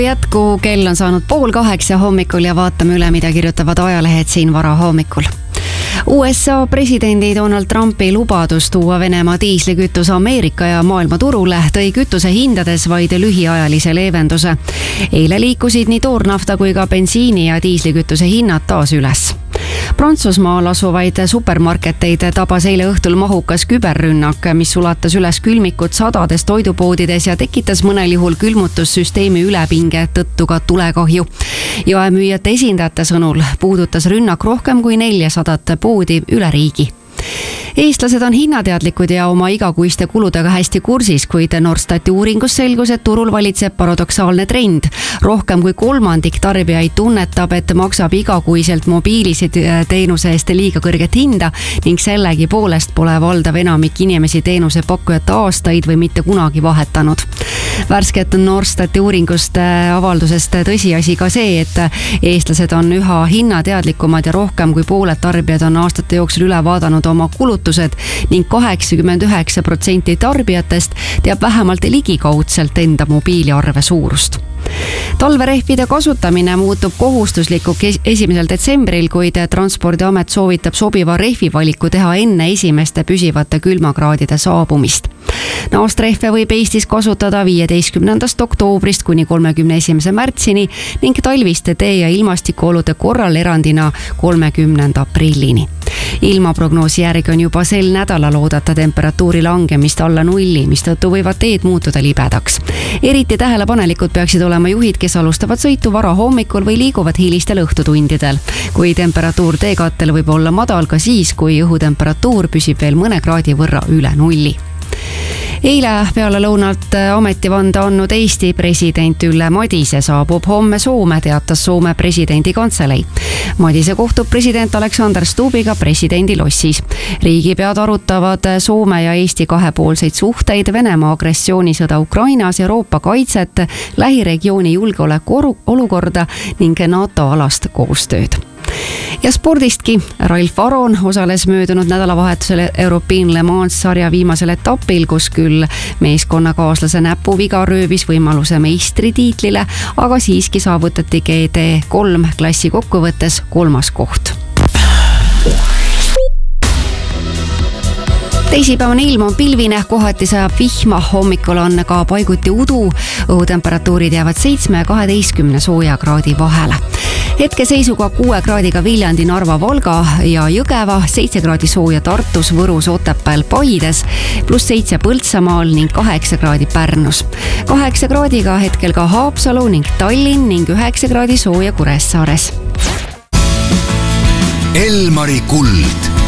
Jätku kell on saanud 7:30 hommikul ja vaatame üle, mida kirjutavad ajalehed siin varahommikul. USA presidendi Donald Trumpi lubadus tuua Venemaa diislikütus Ameerika ja maailma turule tõi kütuse hindades vaid lühiajalise leevenduse. Eile liikusid nii toornafta kui ka bensiini ja diislikütuse hinnad taas üles. Prantsusmaal asuvaid supermarketeid tabas eile õhtul mahukas küberrünnak, mis ulatas üles külmikud sadades toidupoodides ja tekitas mõnel juhul külmutussüsteemi ülepinge tõttu ka tulekahju. Jaemüüjate esindajate sõnul puudutas rünnak rohkem kui 400 poodi üle riigi. Eestlased on hinnateadlikud ja oma igakuiste kuludega hästi kursis, kuid Norstati uuringus selgus, et turul valitseb paradoksaalne trend. Rohkem kui kolmandik tarbijaid tunnetab, et maksab igakuiselt mobiiliteenuse eest liiga kõrget hinda ning sellegi poolest pole valdav enamik inimesi teenuse pakkujat aastaid või mitte kunagi vahetanud. Värsket Norstati uuringust avaldusest tõsiasi ka see, et eestlased on üha hinnateadlikumad ja rohkem kui pooled tarbijad on aastate jooksul üle vaadanud oma kulutused ning 89% tarbijatest teab vähemalt ligikaudselt enda mobiiliarve suurust. Talverehvide kasutamine muutub kohustuslikuks 1. detsembril, kuid Transpordiamet soovitab sobiva rehvivaliku teha enne esimeste püsivate külmakraadide saabumist. Naastrehve võib Eestis kasutada 15. oktoobrist kuni 31. märtsini ning talviste tee- ja ilmastikuolude korral erandina 30. aprillini. Ilmaprognoosi järgi on juba sel nädalal oodata temperatuuri langemist alla 0, mistõttu võivad teed muutuda libedaks. Eriti tähelepanelikud peaksid olema juhid, kes alustavad sõitu varahommikul või liiguvad hilistel õhtutundidel. Kui temperatuur teekattel võib olla madal ka siis, kui õhutemperatuur püsib veel mõne kraadi võrra üle 0. Eile peale lõunalt ametivande andnud Eesti president Ülle Madise saabub homme Soome, teatas Soome presidendi kantselei. Madise kohtub president Alexander Stubbiga presidendi lossis. Riigipead arutavad Soome ja Eesti kahepoolseid suhteid, Venemaa agressioonisõda Ukrainas, Euroopa kaitset, lähiregiooni julgeolekuolukorda ning NATO-alast koostööd. Ja spordistki. Ralf Aron osales möödunud nädalavahetusel European Le Mans sarja viimasel etapil, kus küll meeskonnakaaslase näpuviga röövis võimaluse meistritiitlile, aga siiski saavutati GT3 klassi kokkuvõttes 3. koht. Teisipäevane ilm on pilvine, kohati sajab vihma, hommikul on ka paiguti udu, õhutemperatuurid jäävad 7 ja 12 sooja kraadi vahele. Hetkeseisuga 6 kraadiga Viljandi, Narva, Valga ja Jõgeva, 7 kraadi sooja Tartus, Võrus, Otepääl, Paides, +7 Põltsamaal ning 8 kraadi Pärnus. 8 kraadiga hetkel ka Haapsalu ning Tallinn ning 9 kraadi sooja Kuressaares. Elmari kuld.